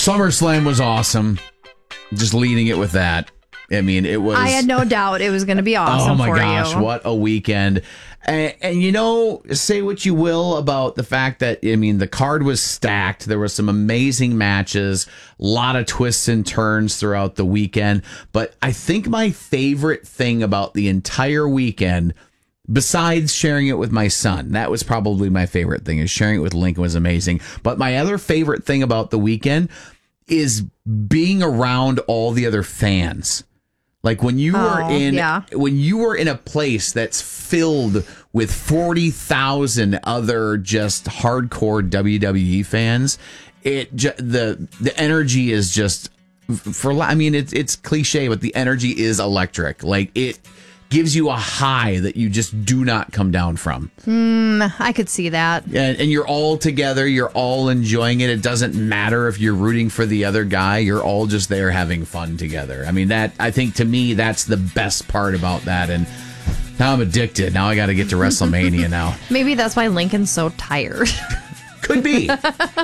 SummerSlam was awesome. Just leading it with that. I mean, it was. I had no doubt it was going to be awesome. Oh my for gosh, you. what a weekend! And you know, say what you will about the fact that the card was stacked. There were some amazing matches, a lot of twists and turns throughout the weekend. But I think my favorite thing about the entire weekend, besides sharing it with my son, that was probably my favorite thing. Is sharing it with Lincoln was amazing. But my other favorite thing about the weekend is being around all the other fans. Like when you were in a place that's filled with 40,000 other just hardcore WWE fans, the energy is just it's cliche, but the energy is electric. Like it gives you a high that you just do not come down from. I could see that. And you're all together. You're all enjoying it. It doesn't matter if you're rooting for the other guy. You're all just there having fun together. I mean, I think to me, that's the best part about that. And now I'm addicted. Now I got to get to WrestleMania now. Maybe that's why Lincoln's so tired. Could be.